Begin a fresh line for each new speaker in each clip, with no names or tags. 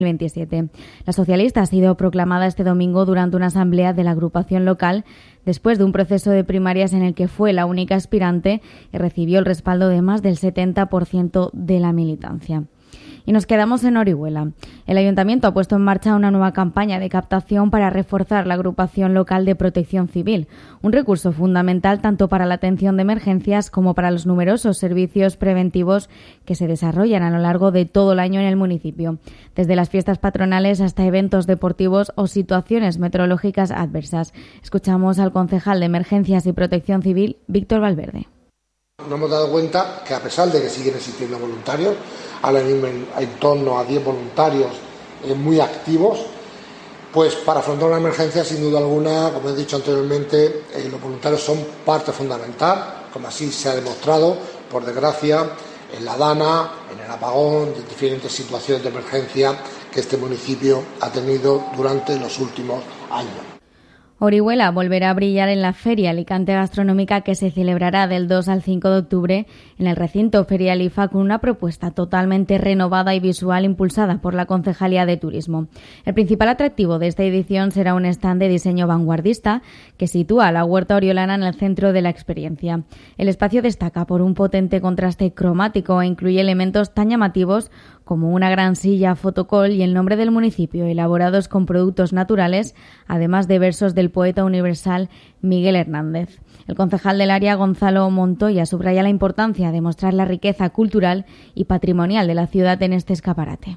2027. La socialista ha sido proclamada este domingo durante una asamblea de la agrupación local después de un proceso de primarias en el que fue la única aspirante y recibió el respaldo de más del 70% de la militancia. Y nos quedamos en Orihuela. El Ayuntamiento ha puesto en marcha una nueva campaña de captación para reforzar la agrupación local de protección civil, un recurso fundamental tanto para la atención de emergencias como para los numerosos servicios preventivos que se desarrollan a lo largo de todo el año en el municipio, desde las fiestas patronales hasta eventos deportivos o situaciones meteorológicas adversas. Escuchamos al concejal de Emergencias y Protección Civil, Víctor Valverde.
Nos hemos dado cuenta que a pesar de que siguen existiendo voluntarios, ahora en torno a 10 voluntarios muy activos, pues para afrontar una emergencia, sin duda alguna, como he dicho anteriormente, los voluntarios son parte fundamental, como así se ha demostrado, por desgracia, en la Dana, en el apagón, en diferentes situaciones de emergencia que este municipio ha tenido durante los últimos años.
Orihuela volverá a brillar en la Feria Alicante Gastronómica que se celebrará del 2 al 5 de octubre en el recinto ferial IFA con una propuesta totalmente renovada y visual impulsada por la Concejalía de Turismo. El principal atractivo de esta edición será un stand de diseño vanguardista que sitúa a la huerta oriolana en el centro de la experiencia. El espacio destaca por un potente contraste cromático e incluye elementos tan llamativos como una gran silla fotocall y el nombre del municipio, elaborados con productos naturales, además de versos del poeta universal Miguel Hernández. El concejal del área, Gonzalo Montoya, subraya la importancia de mostrar la riqueza cultural y patrimonial de la ciudad en este escaparate.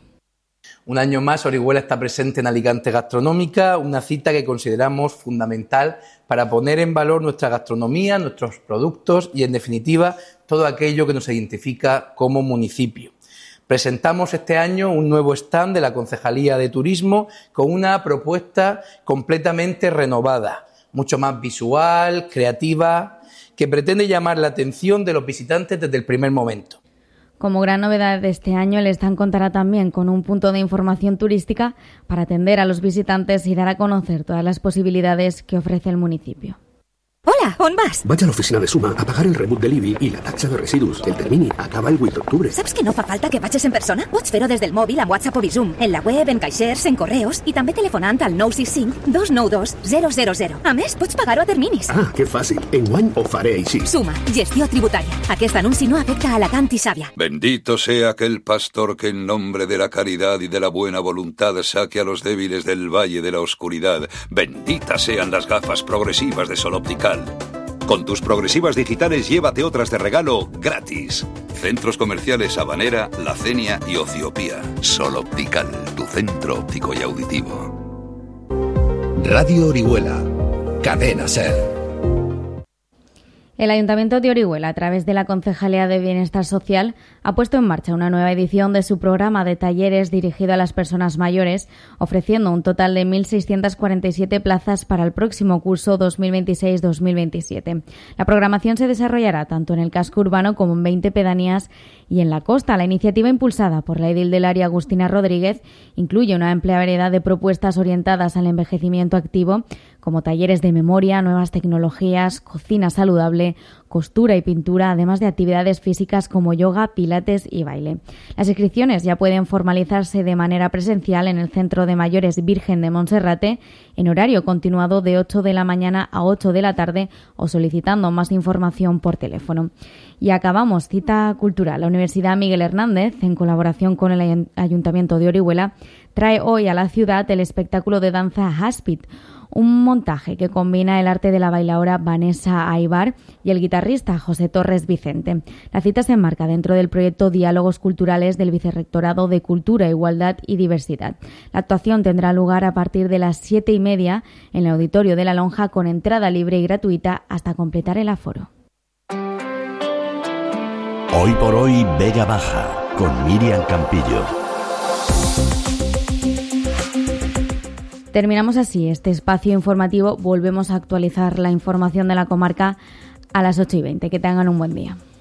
Un año más, Orihuela está presente en Alicante Gastronómica, una cita que consideramos fundamental para poner en valor nuestra gastronomía, nuestros productos y, en definitiva, todo aquello que nos identifica como municipio. Presentamos este año un nuevo stand de la Concejalía de Turismo con una propuesta completamente renovada, mucho más visual, creativa, que pretende llamar la atención de los visitantes desde el primer momento.
Como gran novedad de este año, el stand contará también con un punto de información turística para atender a los visitantes y dar a conocer todas las posibilidades que ofrece el municipio.
Hola, on vas?
Vaig a l'oficina de Suma a pagar el rebut de l'IBI i la taxa de residus. El termini acaba el 8 d'octubre.
Saps que no fa falta que vagis en persona? Pots fer-ho des del mòbil amb WhatsApp o Bizum, en la web, en caixers, en correus i també telefonant al 965 292 000. A més, pots pagar-ho a terminis.
Ah, que fàcil. Enguany ho faré així.
Suma, gestió tributària. Aquest anunci no afecta a Alacant i Sàvia.
Bendito sea aquel pastor que en nombre de la caridad y de la buena voluntad saque a los débiles del valle de la oscuridad. Benditas sean las gafas progresivas de Sol Optical. Con tus progresivas digitales llévate otras de regalo gratis. Centros comerciales Habanera, La Cenia y Ociopía. Sol Optical, tu centro óptico y auditivo.
Radio Orihuela, Cadena SER.
El Ayuntamiento de Orihuela, a través de la Concejalía de Bienestar Social, ha puesto en marcha una nueva edición de su programa de talleres dirigido a las personas mayores, ofreciendo un total de 1.647 plazas para el próximo curso 2026-2027. La programación se desarrollará tanto en el casco urbano como en 20 pedanías y en la costa. La iniciativa, impulsada por la edil del área, Agustina Rodríguez, incluye una amplia variedad de propuestas orientadas al envejecimiento activo, como talleres de memoria, nuevas tecnologías, cocina saludable, costura y pintura, además de actividades físicas como yoga, pilates y baile. Las inscripciones ya pueden formalizarse de manera presencial en el Centro de Mayores Virgen de Monserrate, en horario continuado de 8 de la mañana a 8 de la tarde o solicitando más información por teléfono. Y acabamos, cita cultural. La Universidad Miguel Hernández, en colaboración con el Ayuntamiento de Orihuela, trae hoy a la ciudad el espectáculo de danza Haspit, un montaje que combina el arte de la bailaora Vanessa Aybar y el guitarrista José Torres Vicente. La cita se enmarca dentro del proyecto Diálogos Culturales del Vicerrectorado de Cultura, Igualdad y Diversidad. La actuación tendrá lugar a partir de las 7:30 en el Auditorio de la Lonja, con entrada libre y gratuita hasta completar el aforo.
Hoy por hoy, Vega Baja, con Miriam Campillo.
Terminamos así este espacio informativo. Volvemos a actualizar la información de la comarca a las 8:20. Que tengan un buen día.